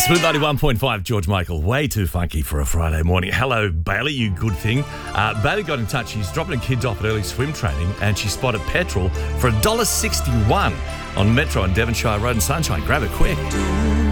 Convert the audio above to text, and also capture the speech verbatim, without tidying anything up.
Smooth ninety-one point five, George Michael. Way too funky for a Friday morning. Hello, Bailey, you good thing. Uh, Bailey got in touch. She's dropping her kids off at early swim training and she spotted petrol for one dollar sixty-one on Metro on Devonshire Road and Sunshine. Grab it quick.